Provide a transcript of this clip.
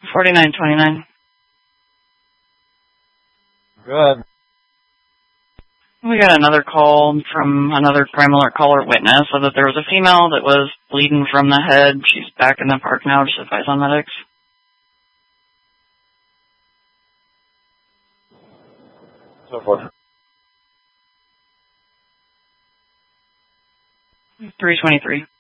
4929. Go ahead. We got another call from another crime alert caller witness, so that there was a female that was bleeding from the head. She's back in the park now. Just advise on medics. So forth. 323.